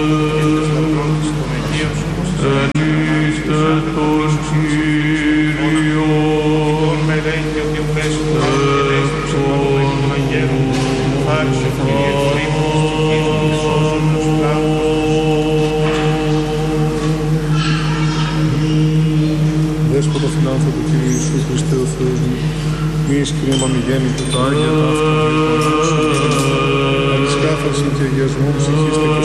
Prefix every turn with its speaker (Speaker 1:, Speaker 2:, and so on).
Speaker 1: Δέσποτα φιλάνθρωπο Κύριε Ιησού Χριστέ ο Θεός μου, μη εις κρίμα μη γέννητο, τα Άγια τα αυτοκίνητα, ανισκάφαρση και αγιασμό ψυχής και